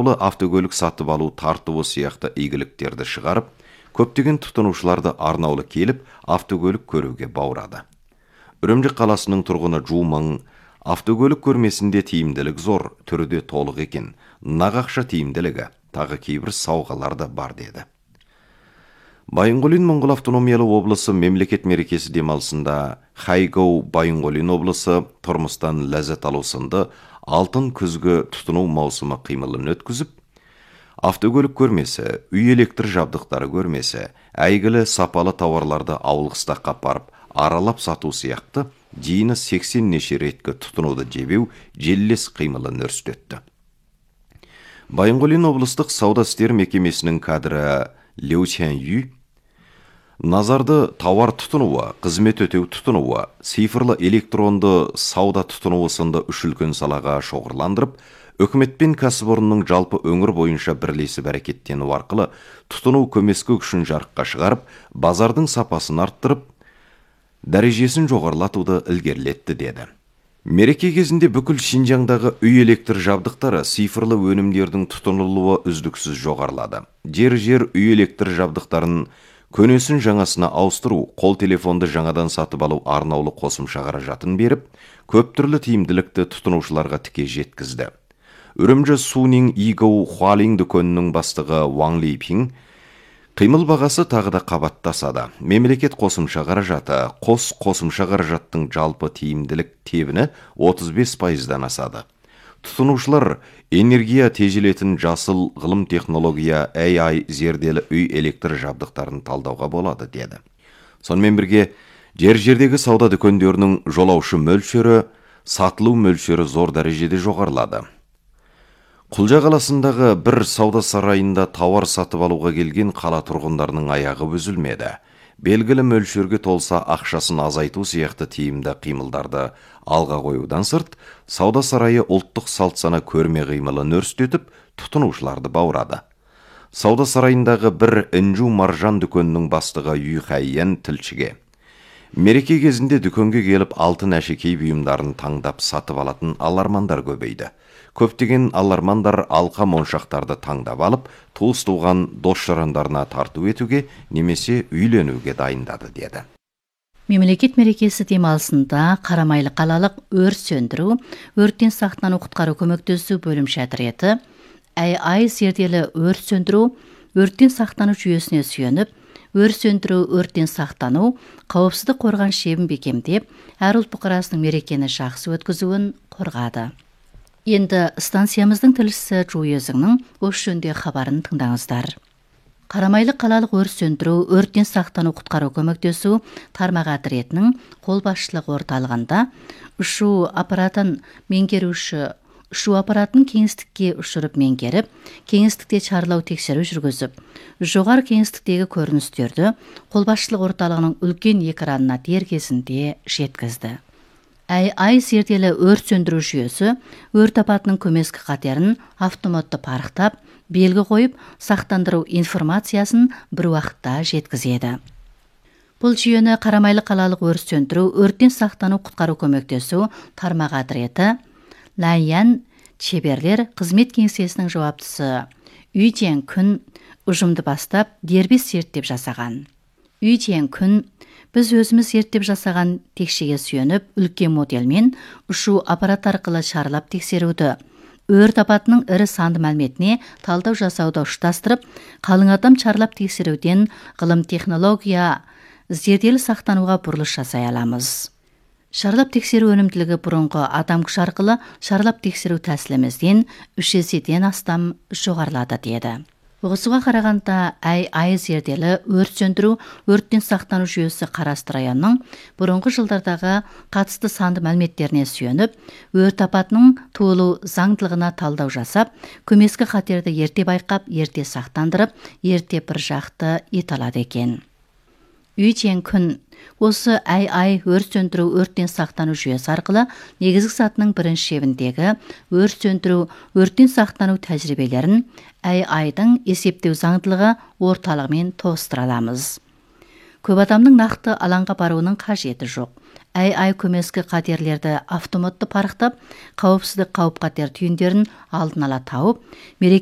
арнаулы автокөлік сатып алу тартуы сияқты игіліктерді шығарып, көптеген тұтынушыларды арнаулы келіп, автокөлік көруге баурады. Үрімжі қаласының тұрғыны Жумың, автокөлік көрмесінде тиімділік зор, түрде толық екен, нағақша тиімділігі, тағы кейбір сауғалар да бар деді. Байынғолин Моңғол автономиялы облысы мемлекет мерекесі демалысында Хайгоу Байынғолин облысы тұрмыстан ләззат алу сынды алтын күзгі тұтыну маусымы қимылын өткізіп, автокөлік көрмесі, үй электр жабдықтары көрмесі, әйгілі сапалы тауарларды ауылғыстаққа барып, аралап сату сияқты дейіні 80 неше реткі тұтынуды жебеу желлес қимылын өрістетті. Байынғолин облыстық сауда істер мекемесінің кадры Леу Чан Ю назарды тауар тұтынуы, қызмет өтеу тұтынуы, цифрлы электронды сауда тұтынуы сынды үш үлкен салаға шоғырландырып, үкімет пен кәсіпорынның жалпы өңір бойынша бірлесіп әрекеттену арқылы тұтыну көмескі күшін жарыққа шығарып, базардың сапасын арттырып, дәрежесін жоғарылатуды ілгерілетті деді. Мереке кезінде бүкіл Шинжаңдағы үй электр жабдықтары цифрлы өнімдердің тұтынылуы үздіксіз жоғарылады. Жер үй электр жабдықтарын көнесін жаңасына ауыстыру, қол телефонды жаңадан сатып алу арнаулы қосымша қаражатын беріп, көп түрлі тиімділікті тұтынушыларға тіке жеткізді. Үрімжі Сунин Игоу Хуалин дүкенінің бастығы Ван Липин қимыл бағасы тағы да қабаттасады. Мемлекет қосымша қаражаты, қосымша қаражаттың жалпы тиімділік тебіні 35%-дан асады. Тұтынушылар энергия тежелетін жасыл ғылым технология AI зерделі үй электр жабдықтарын талдауға болады, деді. Сонымен бірге, жердегі сауда дүкендерінің жолаушы мөлшері, сатылу мөлшері зор дәрежеде жоғарылады. Құлжа қаласындағы бір сауда сарайында тауар сатып алуға келген қала тұрғындарының аяғы үзілмеді. Белгілі мөлшерге толса ақшасын азайту сияқты тиімді қимылдарды алға қоюдан сырт, сауда сарайы ұлттық салт сана көрме қимылын өрістетіп, тұтынушыларды баурады. Сауда сарайындағы бір інжу маржан дүкенінің бастығы Үй Хайян тілшіге: мереке кезінде дүкенге келіп алтын әшекей бұйымдарын таңдап сатып алатын алармандар көбейді. Көптеген алармандар алқа моншақтарды таңдап алып, туыс-туған дос-жарандарына тарту етуге немесе үйленуге дайындады, деді. Мемлекет мерекесі демалысында Қарамайлы қалалық өрт сөндіру, өрттен сақтану құтқару көмектесу бөлімше отряды AI зерделі өрт сөндіру, өрттен сақтану жүйесіне сүйеніп, өрт сөндіру, өрттен сақтану, қауіпсіздік қорған шебін бекемдеп, әр ұлт бұқарасының мерекені жақсы өткізуін қорғады. Енді станциямыздың тілшісі Жуезіңнің осы жөнінде хабарын тыңдаңыздар. Қарамайлы қалалық өрт сөндіру, өрттен сақтану құтқару көмектесу тармақ отрядының қолбасшылық орталығында ұшу аппаратын меңгеруші ұшу аппаратын кеңістікке ұшырып меңгеріп, кеңістікте чарлау тексеру жүргізіп, жоғары кеңістіктегі көріністерді қолбасшылық орталығының үлкен экранына дер кезінде жеткізді. AI зерделі өрт сөндіру жүйесі өрт апатының көмескі қатерін автоматты парықтап, белгі қойып, сақтандыру информациясын бір уақытта жеткізеді. Бұл жүйені Қарамайлы қалалық өрт сөндіру, өрттен сақтану құтқару көмектесу тармақ отряды Лайян шеберлер қызмет кеңсесінің жауаптысы Үйден күн ұжымды бастап дербес зерттеп жасаған. Үйден күн біз өзіміз зерттеп жасаған текшеге сүйеніп, үлкен моделмен ұшу аппарат арқылы шарлап тексеруді, өрт апатының ірі санды мәліметіне талдау жасауды ұштастырып, қалың адам шарлап тексеруден ғылым технология зерделі сақтануға бұрылыс жасай аламыз. Шарлап тексеру өнімділігі бұрынғы адам күш арқылы шарлап тексеру тәсілімізден 3 еседен астам жоғарылады, деді. Осыға қарағанда AI зерделі өрт сөндіру, өрттен сақтану жүйесі Қарасты районының бұрынғы жылдардағы қатысты санды мәліметтеріне сүйеніп, өрт апатының туылу заңдылығына талдау жасап, көмескі қатерді ерте байқап, ерте сақтандырып, ерте бір жақты ете алады екен. Үйден күн осы AI өрт сөндіру, өрттен сақтану жүйесі арқылы негізгі сатының бірінші шебіндегі өрт сөндіру, өрттен сақтану тәжірибелерін AI-дың есептеу заңдылығы орталығымен тоғыстыра аламыз. Көп адамның нақты алаңға баруының қажеті жоқ. AI көмескі қатерлерді автоматты парықтап, қауіпсіздік қауіп-қатер түйіндерін алдын ала тауып,